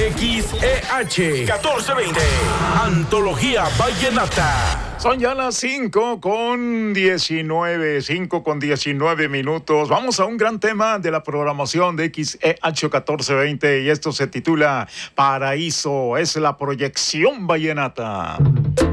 XEH 1420. Antología Vallenata. Son ya las 5:19 minutos. Vamos a un gran tema de la programación de XEH 1420 y esto se titula Paraíso. Es la proyección vallenata.